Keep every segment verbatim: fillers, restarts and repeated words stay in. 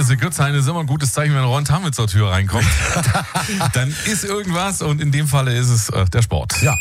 Sekürzheim ist immer ein gutes Zeichen, wenn Ron Tam zur Tür reinkommt. Dann ist irgendwas und in dem Falle ist es äh, der Sport. Ja.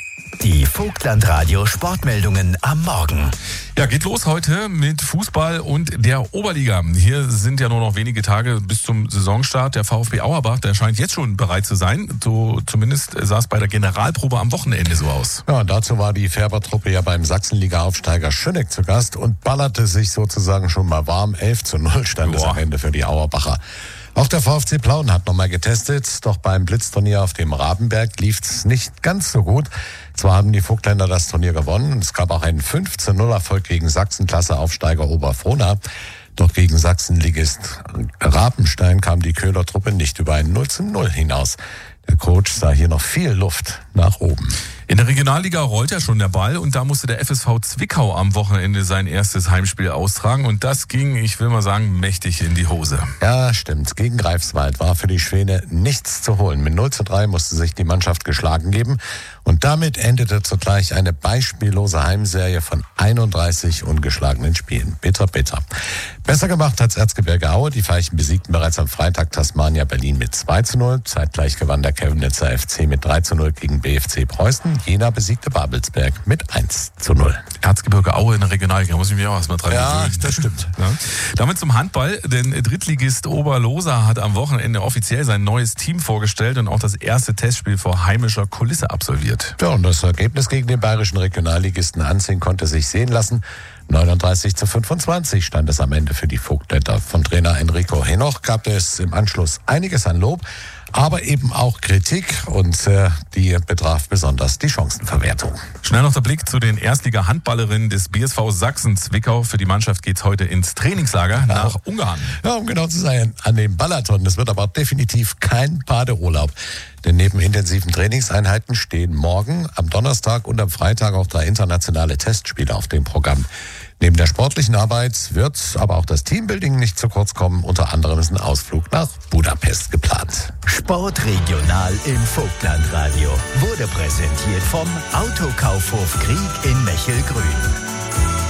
Die Vogtland-Radio Sportmeldungen am Morgen. Ja, geht los heute mit Fußball und der Oberliga. Hier sind ja nur noch wenige Tage bis zum Saisonstart. Der VfB Auerbach, der scheint jetzt schon bereit zu sein. So zumindest sah es bei der Generalprobe am Wochenende so aus. Ja, und dazu war die Färbertruppe ja beim Sachsenliga-Aufsteiger Schöneck zu Gast und ballerte sich sozusagen schon mal warm. elf zu null stand es am Ende für die Auerbacher. Auch der VfC Plauen hat nochmal getestet, doch beim Blitzturnier auf dem Rabenberg lief es nicht ganz so gut. Zwar haben die Vogtländer das Turnier gewonnen, es gab auch einen fünf zu null Erfolg gegen Sachsen-Klasse-Aufsteiger Oberfrohna. Doch gegen Sachsenligist Rabenstein kam die Köhler Truppe nicht über ein null zu null hinaus. Der Coach sah hier noch viel Luft nach oben. In der Regionalliga rollt ja schon der Ball und da musste der F S V Zwickau am Wochenende sein erstes Heimspiel austragen und das ging, ich will mal sagen, mächtig in die Hose. Ja, stimmt. Gegen Greifswald war für die Schwäne nichts zu holen. Mit null zu drei musste sich die Mannschaft geschlagen geben und damit endete zugleich eine beispiellose Heimserie von einunddreißig ungeschlagenen Spielen. Bitter, bitter. Besser gemacht hat's Erzgebirge Aue. Die Veilchen besiegten bereits am Freitag Tasmania Berlin mit zwei zu null. Zeitgleich gewann der Chemnitzer F C mit drei zu null gegen B F C Preußen. Jena besiegte Babelsberg mit eins zu null. Erzgebirge Aue in der Regionalliga, muss ich mich auch erstmal dran Ja, gewöhnen. das stimmt. Ja. Damit zum Handball, denn Drittligist Oberloser hat am Wochenende offiziell sein neues Team vorgestellt und auch das erste Testspiel vor heimischer Kulisse absolviert. Ja, und das Ergebnis gegen den bayerischen Regionalligisten Anzing konnte sich sehen lassen. neununddreißig zu fünfundzwanzig stand es am Ende für die Vogtländer. Von Trainer Enrico Henoch gab es im Anschluss einiges an Lob, aber eben auch Kritik und äh, die betraf besonders die Chancenverwertung. Schnell noch der Blick zu den Erstliga-Handballerinnen des B S V Sachsen-Zwickau. Für die Mannschaft geht's heute ins Trainingslager ja. nach Ungarn. Ja, um genau zu sein, an den Balaton. Das wird aber definitiv kein Badeurlaub. Denn neben intensiven Trainingseinheiten stehen morgen, am Donnerstag und am Freitag auch drei internationale Testspiele auf dem Programm. Neben der sportlichen Arbeit wird aber auch das Teambuilding nicht zu kurz kommen. Unter anderem ist ein Ausflug nach Budapest geplant. Sportregional im Vogtlandradio wurde präsentiert vom Autokaufhof Krieg in Mechelgrün.